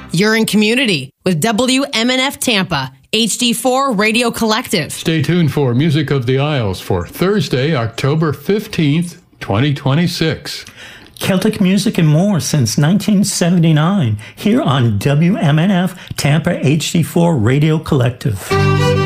You're in community with WMNF Tampa, HD4 Radio Collective. Stay tuned for Music of the Isles for Thursday, October 15th, 2026. Celtic music and more since 1979 here on WMNF Tampa HD4 Radio Collective.